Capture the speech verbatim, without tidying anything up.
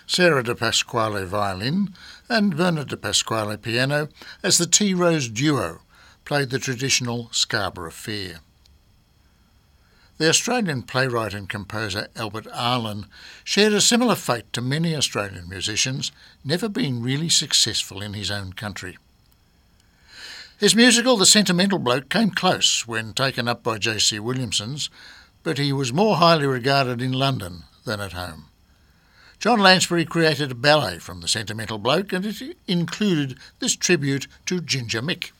Sarah de Pasquale violin and Bernard de Pasquale piano as the Tea Rose Duo played the traditional Scarborough Fair. The Australian playwright and composer Albert Arlen shared a similar fate to many Australian musicians, never being really successful in his own country. His musical The Sentimental Bloke came close when taken up by J C Williamson's, but he was more highly regarded in London than at home. John Lansbury created a ballet from The Sentimental Bloke, and it included this tribute to Ginger Mick.